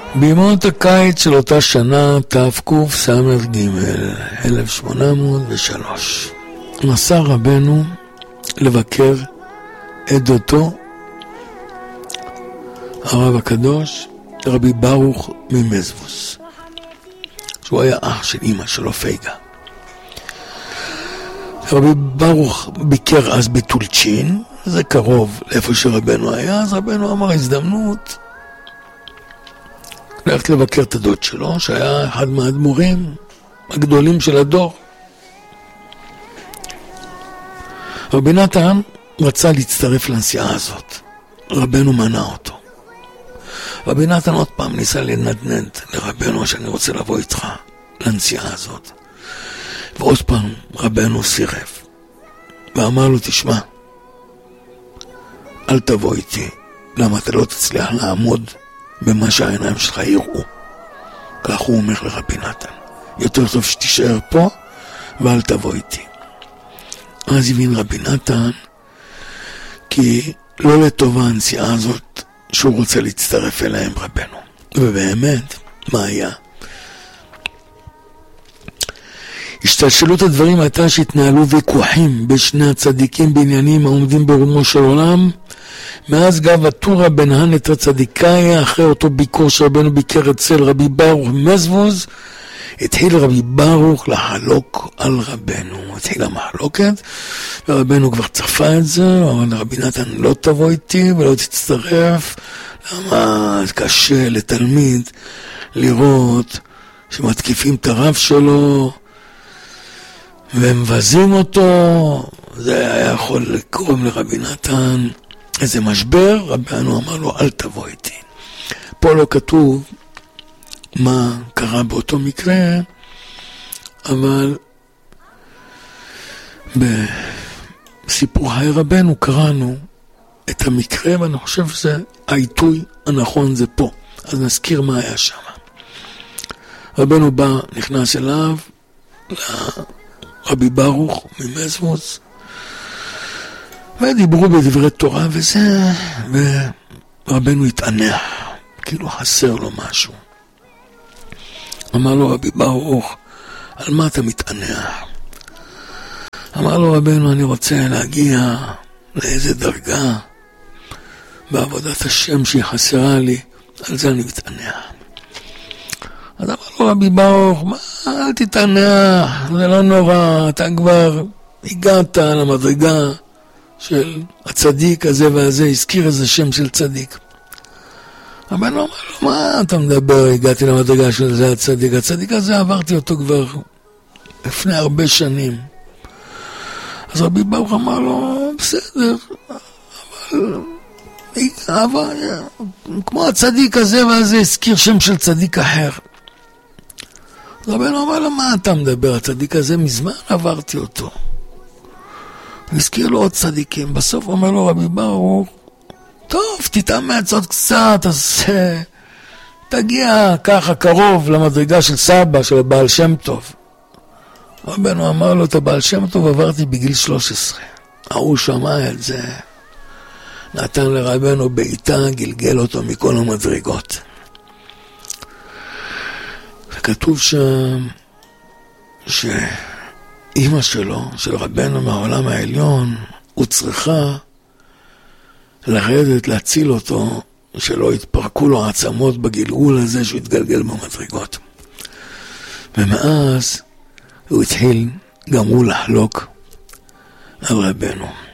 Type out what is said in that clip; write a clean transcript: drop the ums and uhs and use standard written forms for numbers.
בימות הקיץ של אותה שנה, תקס"ג, 1803, נסע רבנו לבקר את דודו, הרב הקדוש, רבי ברוך ממזבוס, שהוא היה אח של אמא שלו, פייגה. רבי ברוך ביקר אז בטולצ'ין, זה קרוב לאיפה שרבנו היה, אז רבנו אמר הזדמנות ללכת לבקר את הדוד שלו, שהיה אחד מהאדמו"רים הגדולים של הדור. רבי נתן רצה להצטרף לנסיעה הזאת, רבנו מנע אותו. רבי נתן עוד פעם ניסה לנדנד לרבנו שאני רוצה לבוא איתך לנסיעה הזאת, ועוד פעם רבנו סירב ואמר לו, תשמע, אל תבוא איתי, למה אתה לא תצליח לעמוד במה שהעיניים שלך יראו. כך הוא אומר לרבי נתן, יותר טוב שתישאר פה ואל תבוא איתי. אז הבין רבי נתן כי לא לטובה הנסיעה הזאת שהוא רוצה להצטרף אליהם רבנו. ובאמת, מה היה? השתלשלות הדברים הייתה שהתנהלו ויכוחים בשני הצדיקים בעניינים העומדים ברומו של עולם. מאז גב הטורה בן הנת הצדיקאי, אחרי אותו ביקור שרבנו ביקר אצל רבי ברוך מזבוז, התחיל רבי ברוך לחלוק על רבנו. התחילה מחלוקת, ורבנו כבר צפה את זה, אבל רבי נתן לא תבוא איתי ולא תצטרף. למה קשה לתלמיד לראות שמתקיפים את הרב שלו ומבזים אותו? זה היה יכול לקרום לרבי נתן איזה משבר. רבנו אמר לו, אל תבוא איתי. פה לא כתוב מה קרה באותו מקרה, אבל בסיפור חיי רבנו קראנו את המקרה, ואני חושב שזה העיתוי הנכון זה פה. אז נזכיר מה היה שם. רבנו בא, נכנס אליו, לרבי ברוך ממזבוס, ודיברו בדברי תורה וזה, ורבנו התענח, כאילו חסר לו משהו. אמר לו רבי ברוך, על מה אתה מתענח? אמר לו רבנו, אני רוצה להגיע לאיזה דרגה בעבודת השם שהיא חסרה לי, על זה אני מתענח. אז אמר לו רבי ברוך, מה, אל תתענח, זה לא נורא, אתה כבר הגעת למדרגה של הצדיק הזה והזה, הזכיר איזה שם של צדיק. רבנו אמר לו, מה אתה מדבר, הגעתי למדרגה של זה הצדיק, הצדיק הזה עברתי אותו כבר לפני הרבה שנים. אז רבי ברוך אמר לו, בסדר, אבל כמו הצדיק הזה והזה, הזכיר שם של צדיק אחר. רבנו אמר לו, מה אתה מדבר, הצדיק הזה מזמן עברתי אותו. הזכיר לו עוד צדיקים. בסוף אומר לו רבי ברוך, טוב, תתאמץ עוד קצת, אז תגיע ככה קרוב למדרגה של סבא, של הבעל שם טוב. רבנו אמר לו, את הבעל שם טוב עברתי בגיל 13. הוא שמע את זה, נתן לרבנו בעיטה, גלגל אותו מכל המדרגות. וכתוב שם שאמא שלו, של רבנו מהעולם העליון, הוא צריכה לרדת, להציל אותו, שלא יתפרקו לו העצמות בגלגול הזה שהוא יתגלגל במדרגות. ומאז הוא התחיל גם הוא לחלוק על רבנו.